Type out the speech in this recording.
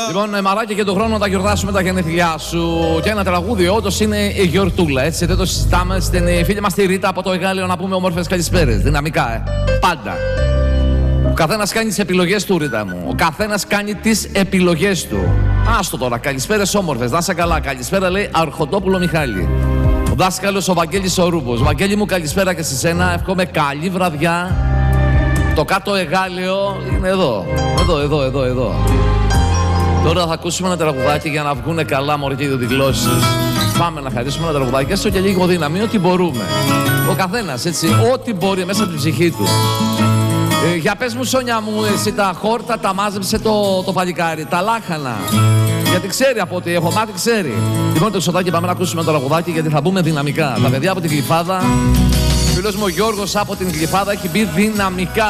Λοιπόν, Μαράκι, και του χρόνου θα γιορτάσουμε τα γενέθλιά σου. Και ένα τραγούδι, όντως είναι η γιορτούλα. Έτσι, δεν το συζητάμε. Στην φίλη μας τη Ρίτα από το Εγάλεο να πούμε όμορφες καλησπέρες. Δυναμικά, πάντα. Ο καθένας κάνει τις επιλογές του, Ρίτα μου. Ο καθένας κάνει τις επιλογές του. Άστο τώρα, καλησπέρες όμορφες. Να είσαι καλά. Καλησπέρα, λέει Αρχοντόπουλο Μιχάλη. Ο δάσκαλος ο Βαγγέλης ο Ρούμπος. Βαγγέλη μου, καλησπέρα και σε σένα. Εύχομαι καλή βραδιά. Το κάτω Εγάλεο είναι εδώ. Εδώ. Τώρα θα ακούσουμε ένα τραγουδάκι για να βγούνε καλά μωρικοί διαδηλώσεις. Πάμε να χαρίσουμε ένα τραγουδάκι, έστω και λίγο δύναμη, ό,τι μπορούμε. Ο καθένας, έτσι, ό,τι μπορεί μέσα από την ψυχή του. Για πες μου, Σόνια μου, εσύ τα χόρτα τα μάζεψε το παλικάρι, τα λάχανα. Γιατί ξέρει από ό,τι έχω μάθει, ξέρει. Λοιπόν, το Ξωτάκι, πάμε να ακούσουμε το τραγουδάκι, γιατί θα μπούμε δυναμικά. Τα παιδιά από την Γλυφάδα, ο φίλος μου ο Γιώργος από την Γλυφάδα έχει μπει δυναμικά.